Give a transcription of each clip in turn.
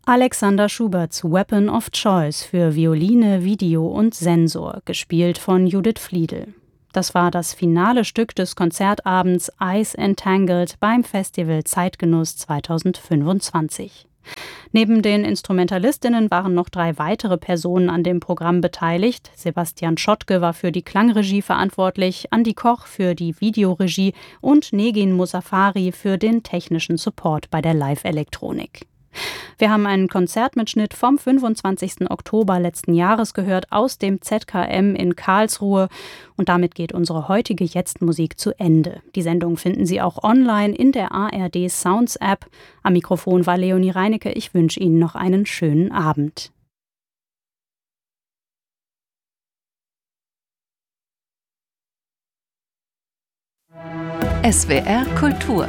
Alexander Schuberts Weapon of Choice für Violine, Video und Sensor, gespielt von Judith Fliedl. Das war das finale Stück des Konzertabends Eyes Entangled beim Festival Zeitgenuss 2025. Neben den Instrumentalistinnen waren noch 3 weitere Personen an dem Programm beteiligt. Sebastian Schottke war für die Klangregie verantwortlich, Andi Koch für die Videoregie und Negin Musaffari für den technischen Support bei der Live-Elektronik. Wir haben einen Konzertmitschnitt vom 25. Oktober letzten Jahres gehört aus dem ZKM in Karlsruhe. Und damit geht unsere heutige Jetzt-Musik zu Ende. Die Sendung finden Sie auch online in der ARD Sounds App. Am Mikrofon war Leonie Reinecke. Ich wünsche Ihnen noch einen schönen Abend. SWR Kultur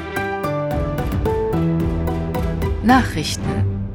Nachrichten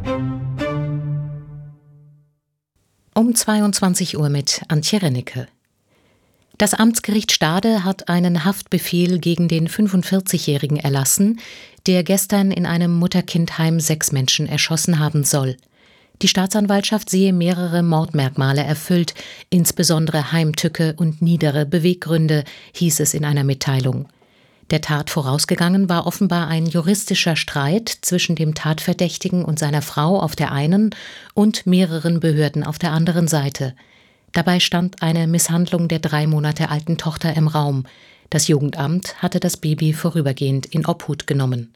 um 22 Uhr mit Antje Rennecke. Das Amtsgericht Stade hat einen Haftbefehl gegen den 45-Jährigen erlassen, der gestern in einem Mutter-Kind-Heim 6 Menschen erschossen haben soll. Die Staatsanwaltschaft sehe mehrere Mordmerkmale erfüllt, insbesondere Heimtücke und niedere Beweggründe, hieß es in einer Mitteilung. Der Tat vorausgegangen war offenbar ein juristischer Streit zwischen dem Tatverdächtigen und seiner Frau auf der einen und mehreren Behörden auf der anderen Seite. Dabei stand eine Misshandlung der 3 Monate alten Tochter im Raum. Das Jugendamt hatte das Baby vorübergehend in Obhut genommen.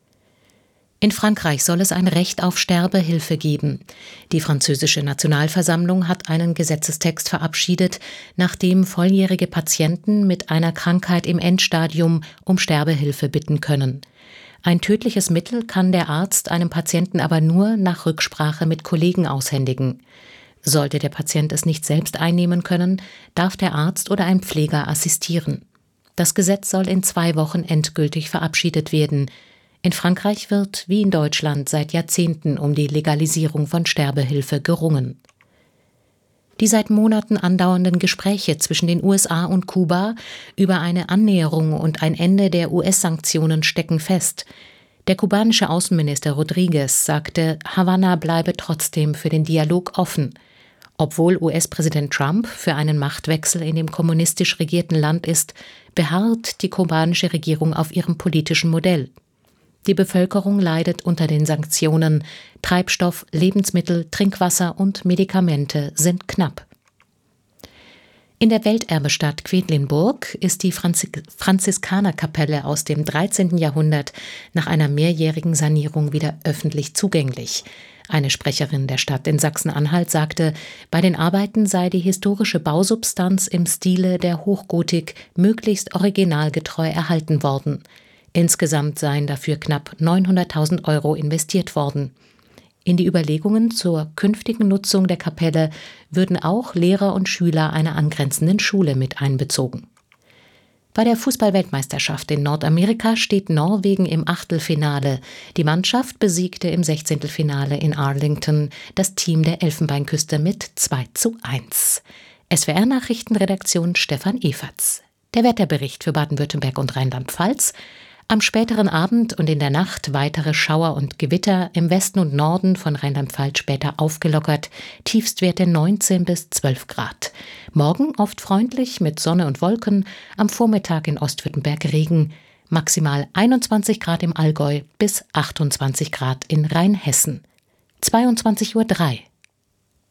In Frankreich soll es ein Recht auf Sterbehilfe geben. Die französische Nationalversammlung hat einen Gesetzestext verabschiedet, nachdem volljährige Patienten mit einer Krankheit im Endstadium um Sterbehilfe bitten können. Ein tödliches Mittel kann der Arzt einem Patienten aber nur nach Rücksprache mit Kollegen aushändigen. Sollte der Patient es nicht selbst einnehmen können, darf der Arzt oder ein Pfleger assistieren. Das Gesetz soll in 2 Wochen endgültig verabschiedet werden. In Frankreich wird, wie in Deutschland, seit Jahrzehnten um die Legalisierung von Sterbehilfe gerungen. Die seit Monaten andauernden Gespräche zwischen den USA und Kuba über eine Annäherung und ein Ende der US-Sanktionen stecken fest. Der kubanische Außenminister Rodriguez sagte, Havanna bleibe trotzdem für den Dialog offen. Obwohl US-Präsident Trump für einen Machtwechsel in dem kommunistisch regierten Land ist, beharrt die kubanische Regierung auf ihrem politischen Modell. Die Bevölkerung leidet unter den Sanktionen. Treibstoff, Lebensmittel, Trinkwasser und Medikamente sind knapp. In der Welterbestadt Quedlinburg ist die Franziskanerkapelle aus dem 13. Jahrhundert nach einer mehrjährigen Sanierung wieder öffentlich zugänglich. Eine Sprecherin der Stadt in Sachsen-Anhalt sagte, bei den Arbeiten sei die historische Bausubstanz im Stile der Hochgotik möglichst originalgetreu erhalten worden. Insgesamt seien dafür knapp 900.000 € investiert worden. In die Überlegungen zur künftigen Nutzung der Kapelle würden auch Lehrer und Schüler einer angrenzenden Schule mit einbezogen. Bei der Fußball-Weltmeisterschaft in Nordamerika steht Norwegen im Achtelfinale. Die Mannschaft besiegte im 16. Finale in Arlington das Team der Elfenbeinküste mit 2:1. SWR-Nachrichtenredaktion Stefan Eferts. Der Wetterbericht für Baden-Württemberg und Rheinland-Pfalz. Am späteren Abend und in der Nacht weitere Schauer und Gewitter, im Westen und Norden von Rheinland-Pfalz später aufgelockert, Tiefstwerte 19 bis 12 Grad. Morgen oft freundlich mit Sonne und Wolken, am Vormittag in Ostwürttemberg Regen, maximal 21 Grad im Allgäu bis 28 Grad in Rheinhessen. 22:03 Uhr.